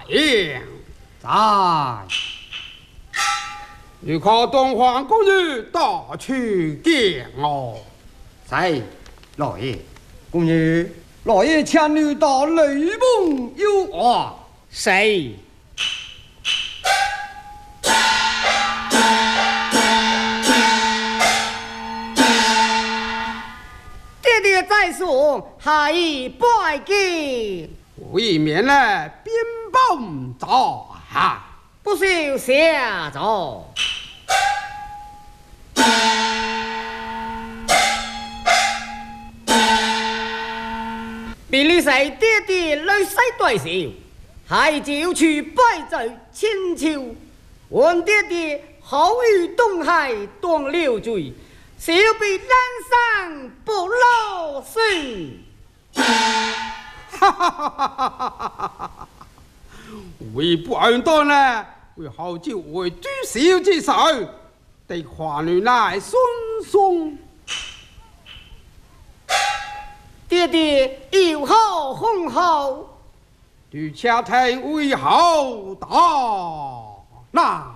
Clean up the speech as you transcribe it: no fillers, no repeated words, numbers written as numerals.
应在。 你可东皇公女大去见我。 在，老爷，公女，老爷牵女到雷梦有话。 谁？爹爹在所，还拜见。 为免呢鞭棒砸下， 不休下着。比你谁爹爹来西对笑，还就去拜在千秋。问爹爹好于东海当了罪，小辈难上不老身。 哈哈哈哈哈哈！为不安当呢，为好就为主小之手，对华女乃孙送。 爹爹有何封号？ 对恰太为好大那。